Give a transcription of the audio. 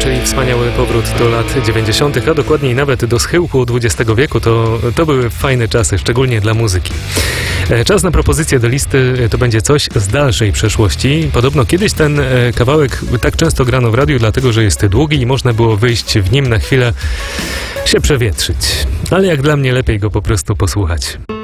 czyli wspaniały powrót do lat 90., a dokładniej nawet do schyłku XX wieku. To były fajne czasy, szczególnie dla muzyki. Czas na propozycję do listy to będzie coś z dalszej przeszłości. Podobno kiedyś ten kawałek tak często grano w radiu, dlatego że jest długi i można było wyjść w nim na chwilę się przewietrzyć. Ale jak dla mnie lepiej go po prostu posłuchać.